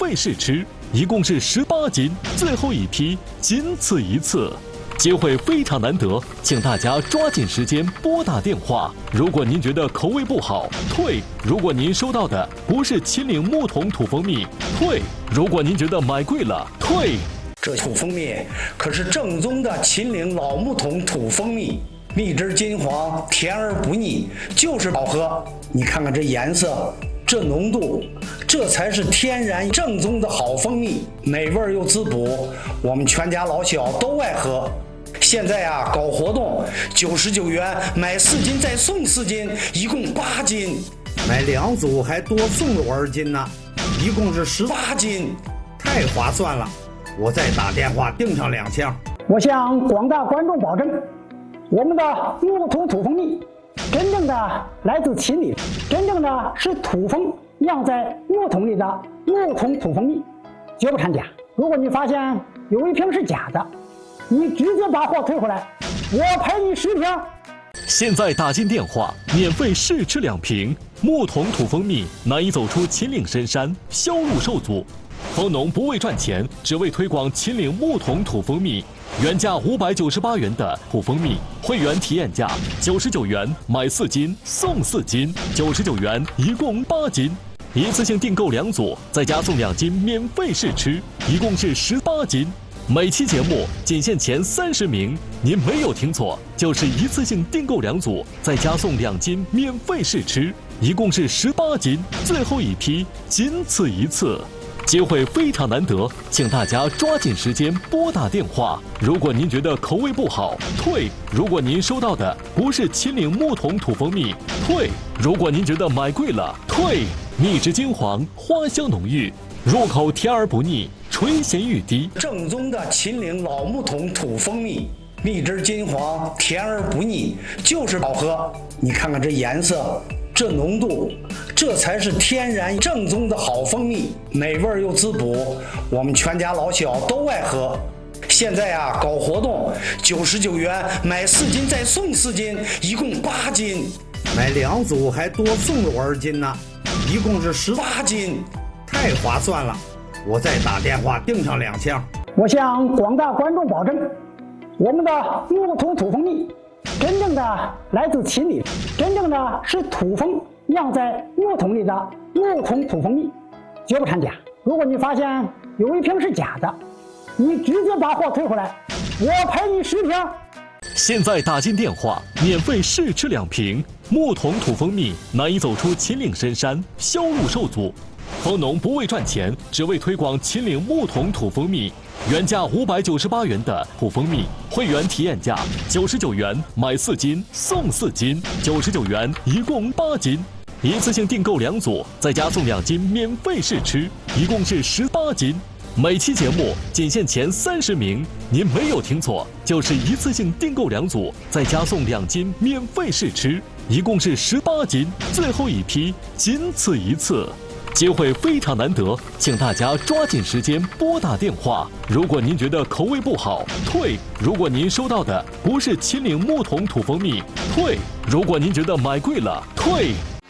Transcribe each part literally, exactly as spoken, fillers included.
费试吃，一共是十八斤，最后一批仅此一次。机会非常难得，请大家抓紧时间拨打电话。如果您觉得口味不好，退；如果您收到的不是秦岭木桶土蜂蜜，退；如果您觉得买贵了，退。 这土蜂蜜可是正宗的秦岭老木桶土蜂蜜，蜜汁金黄，甜而不腻，就是好喝。你看看这颜色，这浓度，这才是天然正宗的好蜂蜜，美味又滋补，我们全家老小都爱喝。现在啊，搞活动，九十九元买四斤再送四斤，一共八斤，买两组还多送了二斤呢，一共是十八斤，太划算了！我再打电话订上两箱。 我向广大观众保证，我们的木桶土蜂蜜真正的来自秦岭，真正的是土蜂酿在木桶里的木桶土蜂蜜，绝不掺假。如果你发现有一瓶是假的，你直接把货退回来，我赔你十瓶。 现在打进电话，免费试吃两瓶木桶土蜂蜜，难以走出秦岭深山，销路受阻。蜂农不为赚钱，只为推广秦岭木桶土蜂蜜。原价五百九十八元的土蜂蜜，会员体验价九十九元，买四斤送四斤，九十九元一共八斤。一次性订购两组，再加送两斤免费试吃，一共是十八斤。每期节目仅限前三十名，您没有听错，就是一次性订购两组，再加送两斤免费试吃，一共是十八斤，最后一批仅此一次。机会非常难得，请大家抓紧时间拨打电话。如果您觉得口味不好，退；如果您收到的不是秦岭木桶土蜂蜜，退；如果您觉得买贵了，退。蜜汁金黄，花香浓郁，入口甜而不腻，垂涎欲滴。 正宗的秦岭老木桶土蜂蜜，蜜汁金黄，甜而不腻，就是好喝。你看看这颜色，这浓度，这才是天然正宗的好蜂蜜，美味又滋补，我们全家老小都爱喝。现在啊，搞活动，九十九元买四斤再送四斤，一共八斤，买两组还多送了二斤呢，一共是十八斤，太划算了！我再打电话订上两箱。 我向广大观众保证，我们的木桶土蜂蜜真正的来自秦岭，真正的是土蜂酿在木桶里的木桶土蜂蜜，绝不掺假。如果你发现有一瓶是假的，你直接把货退回来，我赔你十瓶。 现在打进电话，免费试吃两瓶木桶土蜂蜜，难以走出秦岭深山，销路受阻。蜂农不为赚钱，只为推广秦岭木桶土蜂蜜。原价五百九十八元的土蜂蜜，会员体验价九十九元，买四斤送四斤，九十九元一共八斤。一次性订购两组，再加送两斤免费试吃，一共是十八斤。每期节目仅限前三十名，您没有听错，就是一次性订购两组，再加送两斤免费试吃，一共是十八斤，最后一批仅此一次。机会非常难得，请大家抓紧时间拨打电话。如果您觉得口味不好，退；如果您收到的不是秦岭木桶土蜂蜜，退；如果您觉得买贵了，退。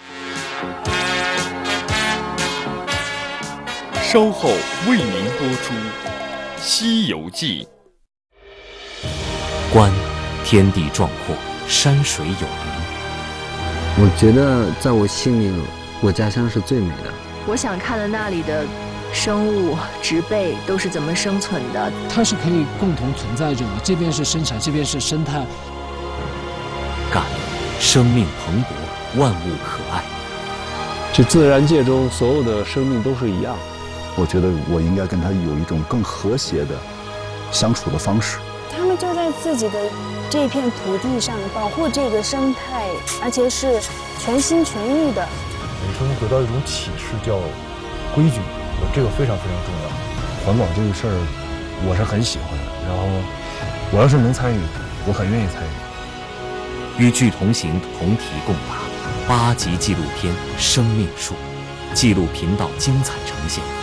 稍后为您播出《西游记》。 观天地壮阔，山水有灵。 我觉得在我心里，我家乡是最美的。 我想看的那里的生物、植被都是怎么生存的。 它是可以共同存在着的，这边是生产，这边是生态。 感生命蓬勃，万物可爱。 这自然界中所有的生命都是一样。 我觉得我应该跟他有一种更和谐的相处的方式。 他们就在自己的这片土地上保护这个生态，而且是全心全意的。 每次能得到一种启示，叫规矩，这个非常非常重要。环保这个事儿，我是很喜欢的。然后，我要是能参与，我很愿意参与。 与剧同行，同题共答。八集纪录片《生命树》，纪录频道精彩呈现。